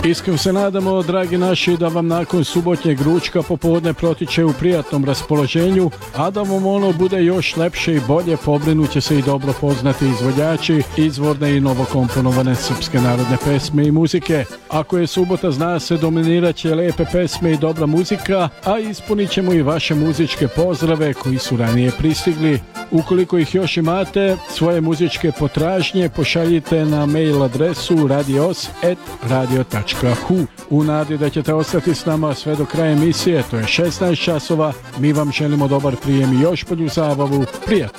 Iskreno se nadamo, dragi naši, da vam nakon subotnjeg ručka popodne protiče u prijatnom raspoloženju, a da vam ono bude još lepše i bolje, pobrinuće se i dobro poznati izvođači izvorne i novokomponovane srpske narodne pesme i muzike. Ako je subota, zna se, dominirat će lepe pesme i dobra muzika, a ispunit ćemo i vaše muzičke pozdrave koji su ranije pristigli. Ukoliko ih još imate, svoje muzičke potražnje pošaljite na mail adresu radios@radio.hu. U nadi da ćete ostati s nama sve do kraja emisije, to je 16 časova, mi vam želimo dobar prijem i još bolju zabavu. Prijatno!